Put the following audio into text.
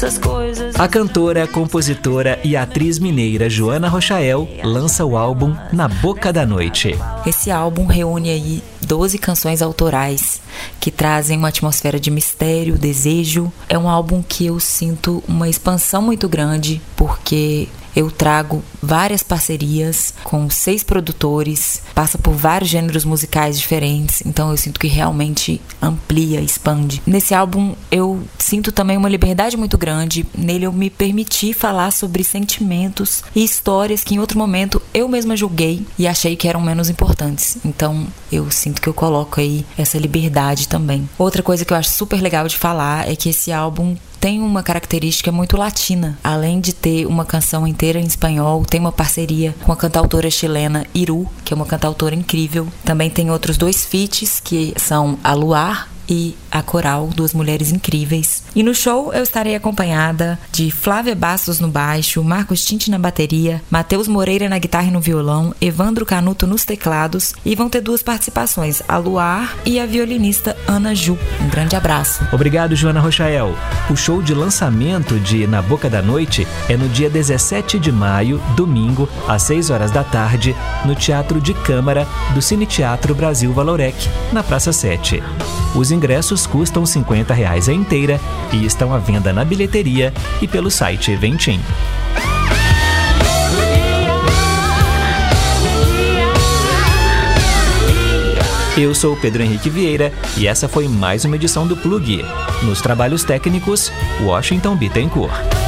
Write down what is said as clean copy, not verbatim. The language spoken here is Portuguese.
essas coisas. A cantora, compositora e atriz mineira Joana Rochael lança o álbum Na Boca da Noite. Esse álbum reúne aí 12 canções autorais que trazem uma atmosfera de mistério, desejo. É um álbum que eu sinto uma expansão muito grande, porque eu trago várias parcerias com 6 produtores, passa por vários gêneros musicais diferentes, então eu sinto que realmente amplia, expande. Nesse álbum eu sinto também uma liberdade muito grande, nele eu me permiti falar sobre sentimentos e histórias que em outro momento eu mesma julguei e achei que eram menos importantes, então eu sinto que eu coloco aí essa liberdade também. Outra coisa que eu acho super legal de falar é que esse álbum tem uma característica muito latina. Além de ter uma canção inteira em espanhol, tem uma parceria com a cantautora chilena Iru, que é uma cantautora incrível. Também tem outros 2 feats, que são a Luar e a Coral, 2 mulheres incríveis. E no show eu estarei acompanhada de Flávia Bastos no baixo, Marcos Tinti na bateria, Matheus Moreira na guitarra e no violão, Evandro Canuto nos teclados, e vão ter 2 participações, a Luar e a violinista Ana Ju. Um grande abraço. Obrigado, Joana Rochael. O show de lançamento de Na Boca da Noite é no dia 17 de maio, domingo, às 6 horas da tarde, no Teatro de Câmara do Cine Teatro Brasil Valorec, na Praça 7. Os ingressos custam R$50 a inteira e estão à venda na bilheteria e pelo site Eventim. Eu sou o Pedro Henrique Vieira e essa foi mais uma edição do Plug. Nos trabalhos técnicos, Washington Bittencourt.